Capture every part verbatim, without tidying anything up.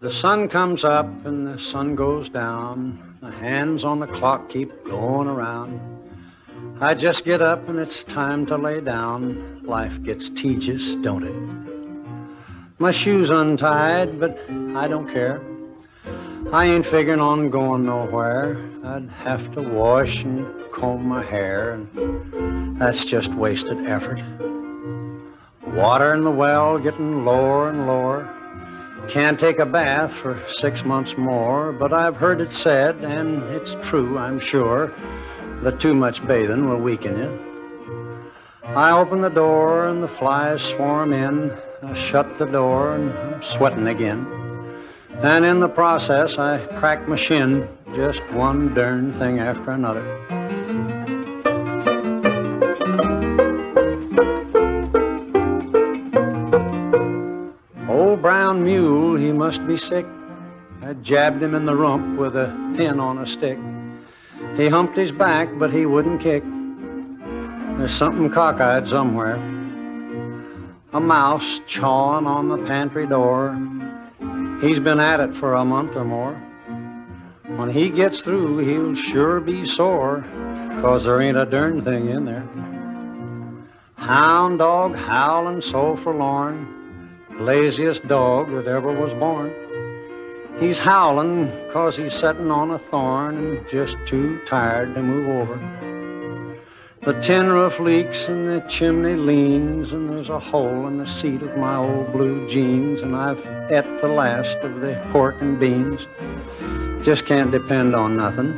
The sun comes up and the sun goes down. The hands on the clock keep going around. I just get up and it's time to lay down. Life gets tedious, don't it? My shoes untied, but I don't care. I ain't figuring on going nowhere. I'd have to wash and comb my hair, and that's just wasted effort. Water in the well getting lower and lower. Can't take a bath for six months more, but I've heard it said, and it's true, I'm sure, that too much bathing will weaken you. I open the door and the flies swarm in. I shut the door and I'm sweating again. And in the process, I crack my shin, just one darn thing after another. Old brown mule, he must be sick. I jabbed him in the rump with a pin on a stick. He humped his back, but he wouldn't kick. There's something cockeyed somewhere. A mouse chawing on the pantry door. He's been at it for a month or more. When he gets through, he'll sure be sore, 'cause there ain't a darn thing in there. Hound dog howling so forlorn, laziest dog that ever was born. He's howling 'cause he's sitting on a thorn and just too tired to move over. The tin roof leaks and the chimney leans, and there's a hole in the seat of my old blue jeans, and I've ate the last of the pork and beans. Just can't depend on nothing.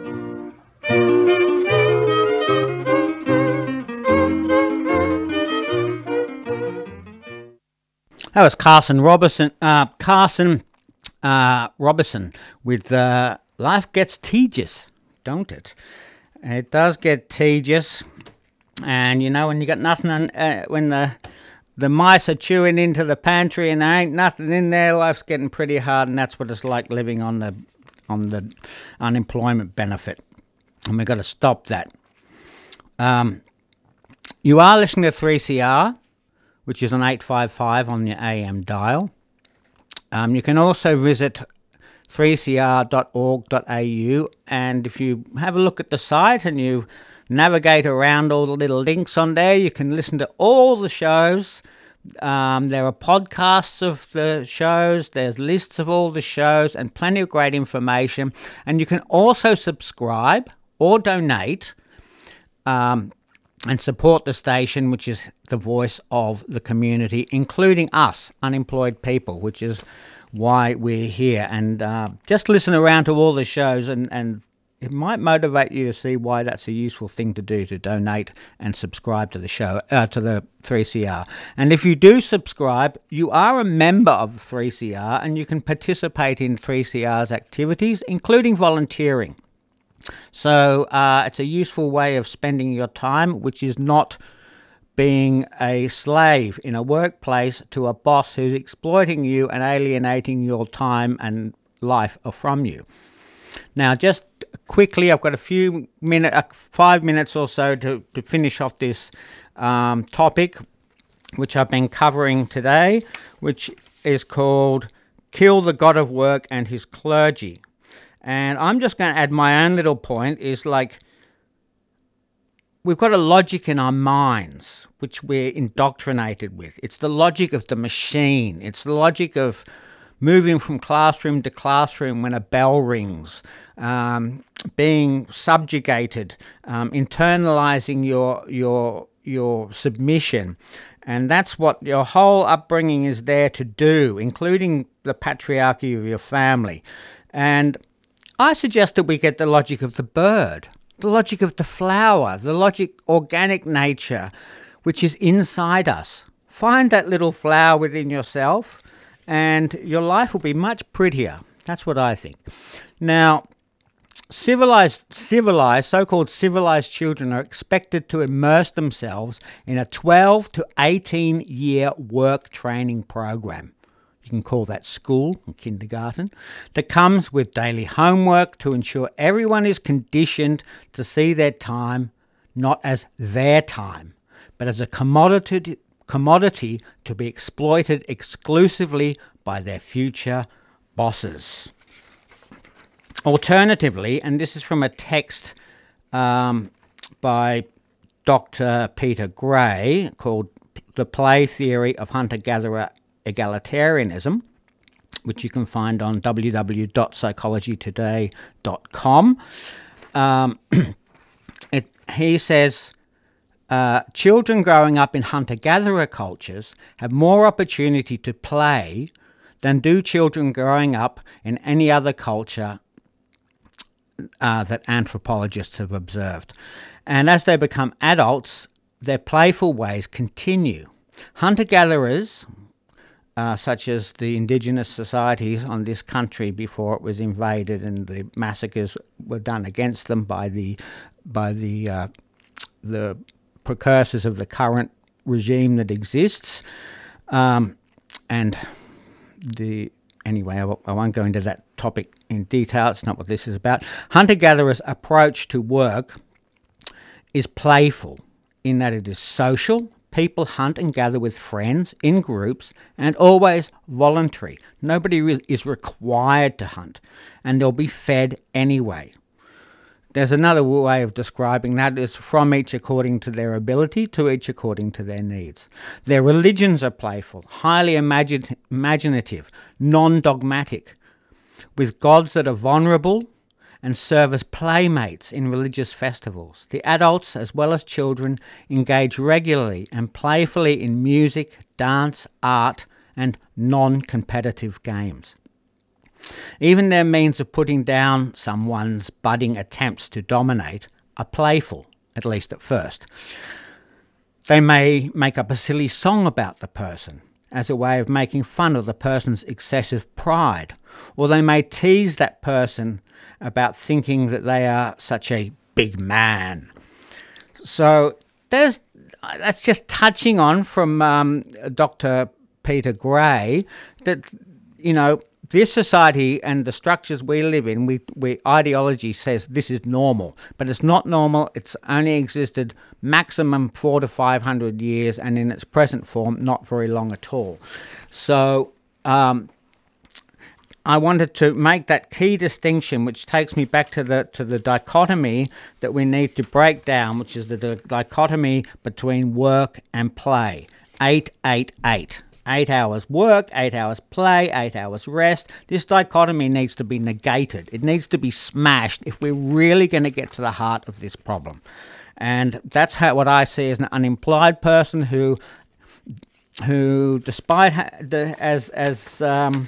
That was Carson Robertson. Uh, Carson uh, Robertson with uh, "Life Gets Tedious," don't it? It does get tedious, and you know when you got nothing, on, uh, when the the mice are chewing into the pantry and there ain't nothing in there, life's getting pretty hard, and that's what it's like living on the on the unemployment benefit, and we've got to stop that. Um, you are listening to three C R, which is on eight five five on your A M dial. Um, you can also visit three c r dot org dot a u, and if you have a look at the site and you navigate around all the little links on there, you can listen to all the shows. Um, there are podcasts of the shows, there's lists of all the shows and plenty of great information, and you can also subscribe or donate um, and support the station, which is the voice of the community, including us, unemployed people, which is why we're here. And uh, just listen around to all the shows, and, and it might motivate you to see why that's a useful thing to do, to donate and subscribe to the show, uh, to the three C R. And if you do subscribe, you are a member of the three C R, and you can participate in three C R's activities, including volunteering. So uh, it's a useful way of spending your time, which is not being a slave in a workplace to a boss who's exploiting you and alienating your time and life from you. Now, just quickly, I've got a few minutes, uh, five minutes or so to, to finish off this um, topic, which I've been covering today, which is called Kill the God of Work and His Clergy. And I'm just going to add my own little point, is like, we've got a logic in our minds which we're indoctrinated with. It's the logic of the machine. It's the logic of moving from classroom to classroom when a bell rings, um, being subjugated, um, internalizing your your your submission. And that's what your whole upbringing is there to do, including the patriarchy of your family. And I suggest that we get the logic of the bird, the logic of the flower, the logic, organic nature, which is inside us. Find that little flower within yourself, and your life will be much prettier. That's what I think. Now, civilized, civilized, so-called civilized children are expected to immerse themselves in a twelve to eighteen year work training program. You can call that school, kindergarten, that comes with daily homework to ensure everyone is conditioned to see their time not as their time, but as a commodity, commodity to be exploited exclusively by their future bosses. Alternatively, and this is from a text um, by Doctor Peter Gray called The Play Theory of Hunter-Gatherer Egalitarianism, which you can find on w w w dot psychology today dot com. Um, it, he says, uh, children growing up in hunter-gatherer cultures have more opportunity to play than do children growing up in any other culture uh, that anthropologists have observed. And as they become adults, their playful ways continue. Hunter-gatherers, Uh, such as the indigenous societies on this country before it was invaded and the massacres were done against them by the by the uh, the precursors of the current regime that exists, um, and the anyway, I, w- I won't go into that topic in detail. It's not what this is about. Hunter-gatherers' approach to work is playful in that it is social. People hunt and gather with friends, in groups, and always voluntary. Nobody re- is required to hunt, and they'll be fed anyway. There's another way of describing that is from each according to their ability to each according to their needs. Their religions are playful, highly imagine- imaginative, non-dogmatic, with gods that are vulnerable and serve as playmates in religious festivals. The adults, as well as children, engage regularly and playfully in music, dance, art, and non-competitive games. Even their means of putting down someone's budding attempts to dominate are playful, at least at first. They may make up a silly song about the person as a way of making fun of the person's excessive pride, or they may tease that person about thinking that they are such a big man. So there's that's just touching on from um, Doctor Peter Gray that, you know, this society and the structures we live in, we, we ideology says this is normal, but it's not normal. It's only existed maximum four to five hundred years, and in its present form, not very long at all. So um, I wanted to make that key distinction, which takes me back to the to the dichotomy that we need to break down, which is the, the dichotomy between work and play. Eight, eight, eight. Eight hours work, eight hours play, eight hours rest. This dichotomy needs to be negated. It needs to be smashed if we're really going to get to the heart of this problem. And that's how what I see as an unemployed person who, who, despite ha- the, as as um,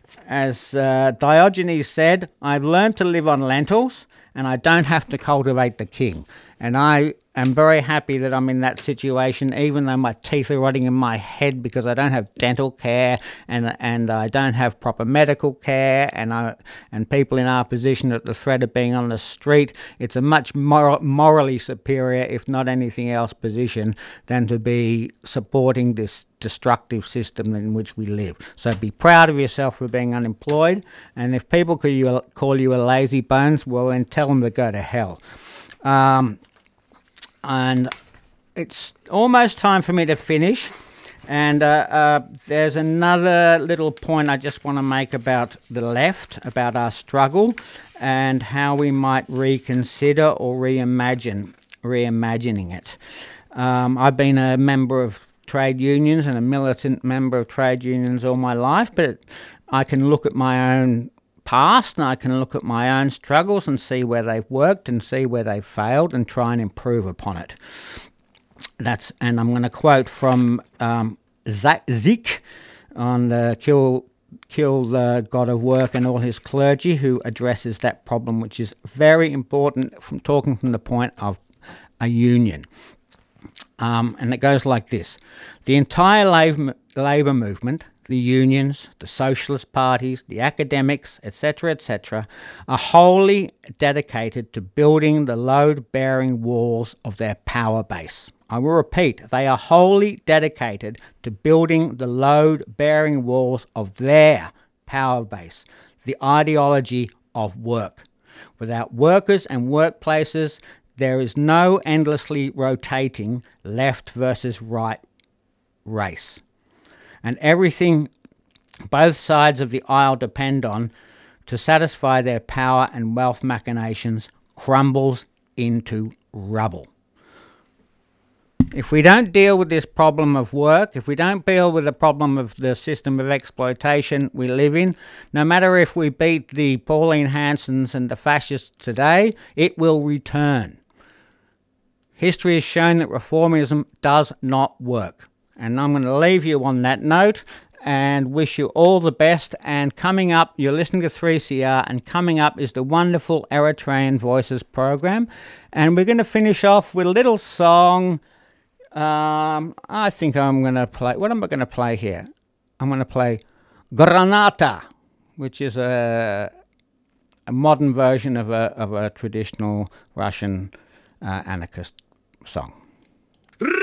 as uh, Diogenes said, I've learned to live on lentils, and I don't have to cultivate the king. And I am very happy that I'm in that situation, even though my teeth are rotting in my head because I don't have dental care and and I don't have proper medical care, and I and people in our position at the threat of being on the street. It's a much mor- morally superior, if not anything else, position than to be supporting this destructive system in which we live. So be proud of yourself for being unemployed, and if people call you, call you a lazy bones, well then tell them to go to hell. Um, and it's almost time for me to finish, and uh, uh, there's another little point I just want to make about the left, about our struggle, and how we might reconsider or reimagine, reimagining it. Um, I've been a member of trade unions and a militant member of trade unions all my life, but I can look at my own past and I can look at my own struggles and see where they've worked and see where they've failed and try and improve upon it. That's and I'm going to quote from um, Zik on the Kill Kill the God of Work and all his clergy, who addresses that problem, which is very important from talking from the point of a union. Um, and it goes like this: the entire labour labour movement, the unions, the socialist parties, the academics, et cetera, et cetera, are wholly dedicated to building the load-bearing walls of their power base. I will repeat, they are wholly dedicated to building the load-bearing walls of their power base, the ideology of work. Without workers and workplaces, there is no endlessly rotating left versus right race. And everything both sides of the aisle depend on to satisfy their power and wealth machinations crumbles into rubble. If we don't deal with this problem of work, if we don't deal with the problem of the system of exploitation we live in, no matter if we beat the Pauline Hansons and the fascists today, it will return. History has shown that reformism does not work. And I'm going to leave you on that note and wish you all the best. And coming up, you're listening to three C R, and coming up is the wonderful Eritrean Voices program. And we're going to finish off with a little song. Um, I think I'm going to play, what am I going to play here? I'm going to play Granata, which is a, a modern version of a, of a traditional Russian uh, anarchist song.